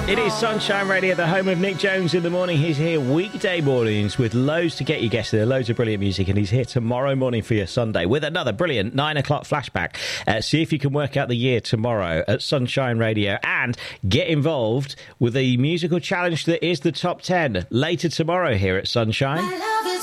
It is Sunshine Radio, the home of Nick Jones in the morning. He's here weekday mornings with loads to get you guessed there, loads of brilliant music, and he's here tomorrow morning for your Sunday with another brilliant 9 o'clock flashback. See if you can work out the year tomorrow at Sunshine Radio and get involved with the musical challenge that is the top 10 later tomorrow here at Sunshine.